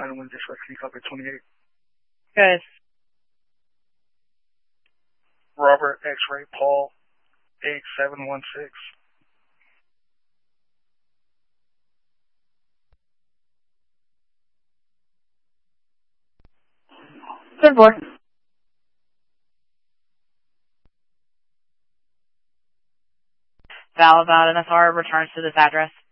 9-1 dispatch, can you copy 28? Good. Robert X-Ray Paul 8716. Good boy. Val about NFR returns to this address.